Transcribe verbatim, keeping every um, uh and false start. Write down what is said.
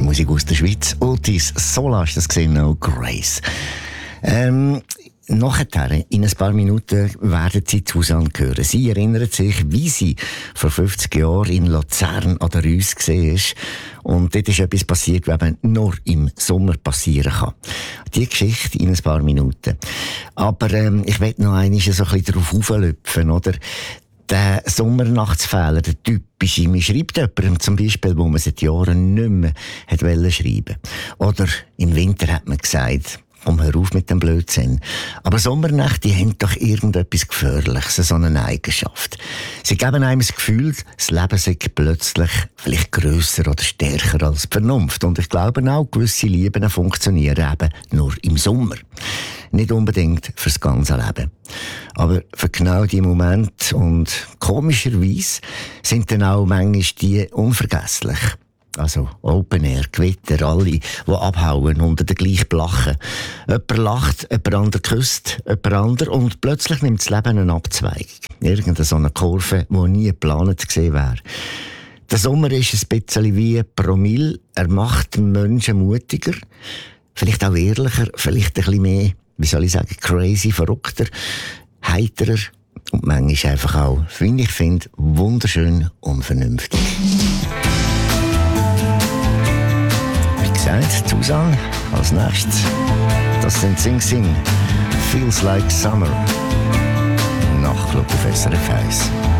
Musik aus der Schweiz. Otis Sola ist das gesehen, No Grace. Ähm, Nachher, in ein paar Minuten, werden Sie Susanne hören. Sie erinnert sich, wie sie vor fünfzig Jahren in Luzern an der Reuss war. Und dort ist etwas passiert, was eben nur im Sommer passieren kann. Die Geschichte in ein paar Minuten. Aber ähm, ich will noch einmal so ein bisschen darauf auflüpfen, oder? Der Sommernachtsfehler, der typische, man schreibt jemandem zum Beispiel, wo man seit Jahren nicht mehr hat schreiben. Oder im Winter hat man gesagt, komm, hör auf mit dem Blödsinn. Aber Sommernächte, die haben doch irgendetwas Gefährliches, so eine Eigenschaft. Sie geben einem das Gefühl, das Leben sei plötzlich vielleicht grösser oder stärker als die Vernunft. Und ich glaube auch, gewisse Lieben funktionieren eben nur im Sommer. Nicht unbedingt fürs ganze Leben. Aber für genau die Momente und komischerweise sind dann auch manchmal die unvergesslich. Also Open Air, Gewitter, alle, die abhauen unter der gleichen Blache. Jemand lacht, jemand anderer küsst, jemand anderer und plötzlich nimmt das Leben eine Abzweigung. Irgendeine so eine Kurve, die nie geplant gewesen wäre. Der Sommer ist ein bisschen wie ein Promille. Er macht den Menschen mutiger, vielleicht auch ehrlicher, vielleicht ein bisschen mehr, wie soll ich sagen, crazy, verrückter, heiterer und manchmal einfach auch, wie ich finde, wunderschön unvernünftig. Susanne als nächstes. Das sind Sing Sing. Feels Like Summer. Nachtclub auf S R F eins.